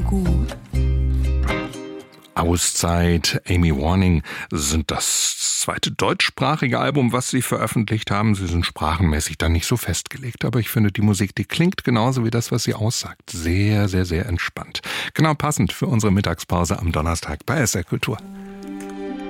gut. Auszeit, Amy Warning sind das zweite deutschsprachige Album, was sie veröffentlicht haben. Sie sind sprachenmäßig dann nicht so festgelegt, aber ich finde, die Musik, die klingt genauso wie das, was sie aussagt. Sehr, sehr, sehr entspannt. Genau passend für unsere Mittagspause am Donnerstag bei SR Kultur.